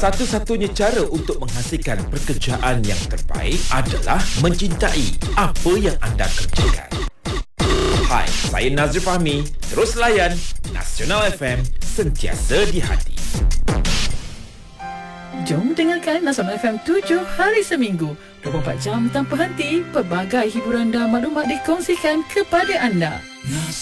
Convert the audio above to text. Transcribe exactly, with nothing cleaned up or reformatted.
Satu-satunya cara untuk menghasilkan pekerjaan yang terbaik adalah mencintai apa yang anda kerjakan. Hai, saya Nazri Fahmi. Terus layan Nasional F M, sentiasa di hati. Jom dengarkan Nasional F M tujuh hari seminggu, dua puluh empat jam tanpa henti. Pelbagai hiburan dan maklumat dikongsikan kepada anda.